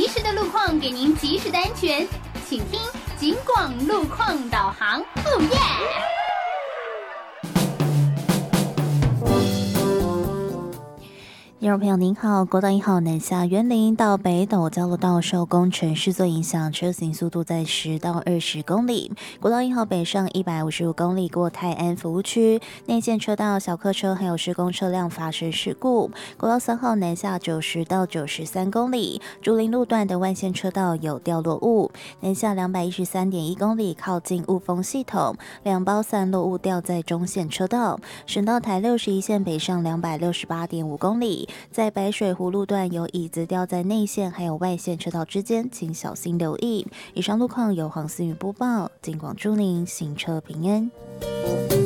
时的路况，给您及时的安全，请听警广路况导航。哦耶！ 听众朋友您好，国道1号南下园林到北斗交流道受工程施作影响，车行速度在10到20公里。国道1号北上155公里过泰安服务区，内线车道小客车还有施工车辆发生事故。国道3号南下90到93公里，竹林路段的外线车道有掉落物，南下213.1公里靠近雾峰系统，2包散落物掉在中线车道。省道台61线北上268.5公里。在白水湖路段有椅子掉在内线还有外线车道之间，请小心留意。以上路况由黄思雨播报，警广祝您行车平安。